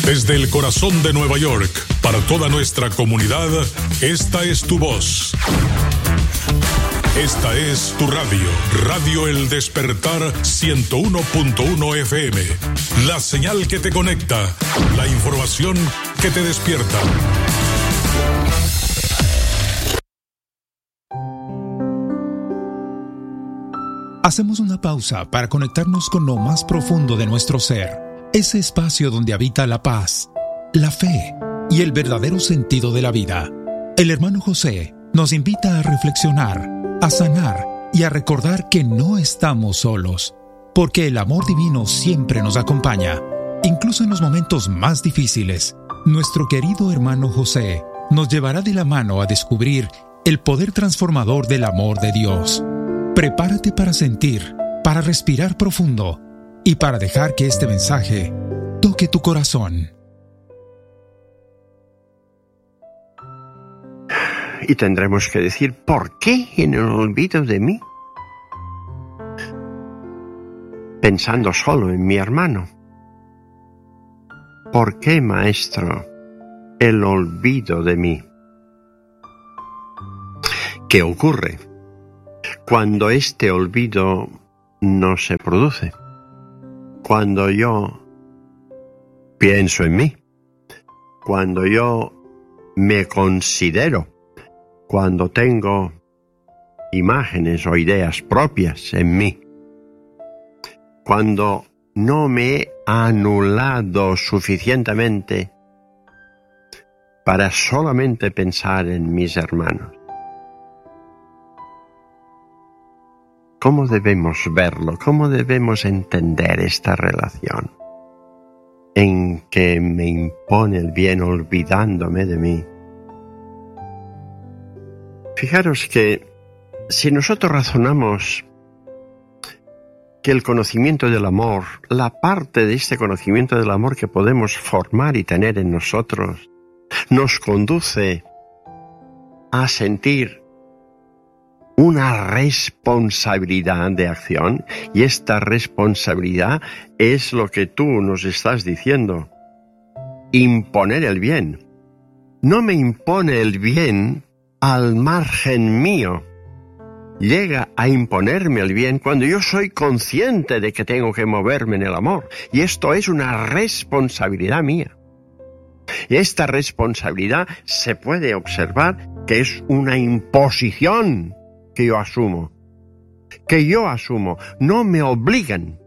Desde el corazón de Nueva York, para toda nuestra comunidad, esta es tu voz. Esta es tu radio, Radio El Despertar 101.1 FM. La señal que te conecta, la información que te despierta. Hacemos una pausa para conectarnos con lo más profundo de nuestro ser. Ese espacio donde habita la paz, la fe y el verdadero sentido de la vida. El hermano José nos invita a reflexionar, a sanar y a recordar que no estamos solos, porque el amor divino siempre nos acompaña, incluso en los momentos más difíciles. Nuestro querido hermano José nos llevará de la mano a descubrir el poder transformador del amor de Dios. Prepárate para sentir, para respirar profundo y para dejar que este mensaje toque tu corazón. Y tendremos que decir, ¿por qué en el olvido de mí? Pensando solo en mi hermano. ¿Por qué, maestro, el olvido de mí? ¿Qué ocurre cuando este olvido no se produce? Cuando yo pienso en mí, cuando yo me considero, cuando tengo imágenes o ideas propias en mí, cuando no me he anulado suficientemente para solamente pensar en mis hermanos. ¿Cómo debemos verlo? ¿Cómo debemos entender esta relación en que me impone el bien olvidándome de mí? Fijaros que si nosotros razonamos que el conocimiento del amor, la parte de este conocimiento del amor que podemos formar y tener en nosotros, nos conduce a sentir una responsabilidad de acción, y esta responsabilidad es lo que tú nos estás diciendo: imponer el bien. No me impone el bien al margen mío. Llega a imponerme el bien cuando yo soy consciente de que tengo que moverme en el amor, y esto es una responsabilidad mía. Y esta responsabilidad se puede observar que es una imposición que yo asumo, no me obligan,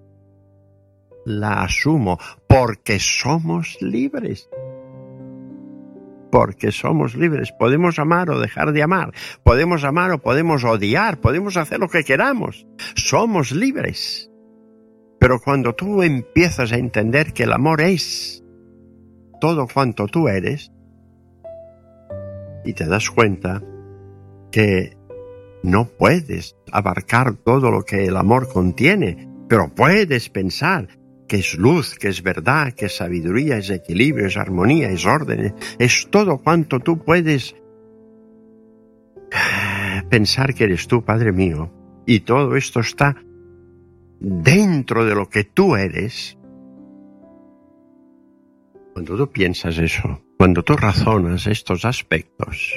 la asumo porque somos libres. Porque somos libres, podemos amar o dejar de amar, podemos amar o podemos odiar, podemos hacer lo que queramos, somos libres. Pero cuando tú empiezas a entender que el amor es todo cuanto tú eres, y te das cuenta que no puedes abarcar todo lo que el amor contiene, pero puedes pensar que es luz, que es verdad, que es sabiduría, es equilibrio, es armonía, es orden, es todo cuanto tú puedes pensar que eres tú, Padre mío, y todo esto está dentro de lo que tú eres. Cuando tú piensas eso, cuando tú razonas estos aspectos,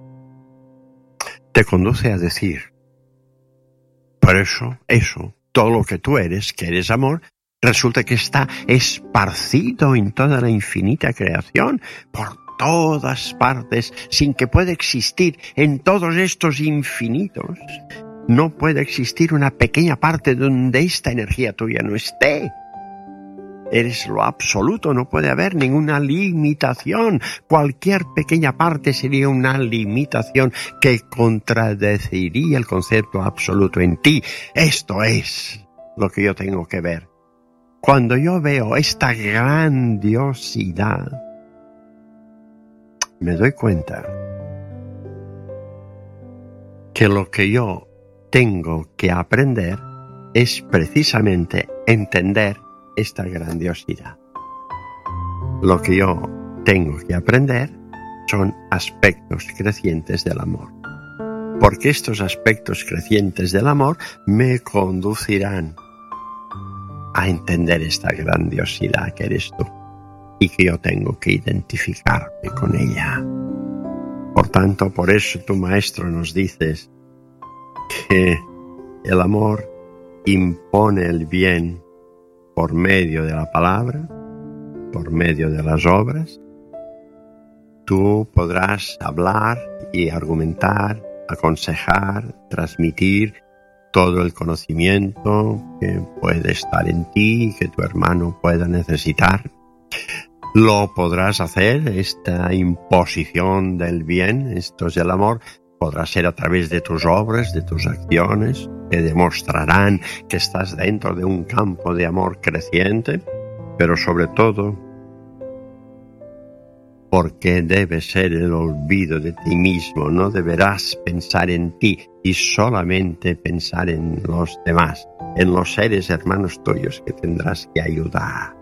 te conduce a decir, por eso, todo lo que tú eres, que eres amor, resulta que está esparcido en toda la infinita creación, por todas partes, sin que pueda existir en todos estos infinitos. No puede existir una pequeña parte donde esta energía tuya no esté. Eres lo absoluto, no puede haber ninguna limitación. Cualquier pequeña parte sería una limitación que contradeciría el concepto absoluto en ti. Esto es lo que yo tengo que ver. Cuando yo veo esta grandiosidad, me doy cuenta que lo que yo tengo que aprender es precisamente entender esta grandiosidad. Lo que yo tengo que aprender son aspectos crecientes del amor, porque estos aspectos crecientes del amor me conducirán a entender esta grandiosidad que eres tú. y que yo tengo que identificarme con ella. Por tanto, por eso tu maestro nos dices que el amor impone el bien por medio de la palabra, por medio de las obras. Tú podrás hablar y argumentar, aconsejar, transmitir todo el conocimiento que puede estar en ti y que tu hermano pueda necesitar. Lo podrás hacer, esta imposición del bien, esto es el amor, podrá ser a través de tus obras, de tus acciones, que demostrarán que estás dentro de un campo de amor creciente, pero sobre todo porque debe ser el olvido de ti mismo, no deberás pensar en ti y solamente pensar en los demás, en los seres hermanos tuyos que tendrás que ayudar.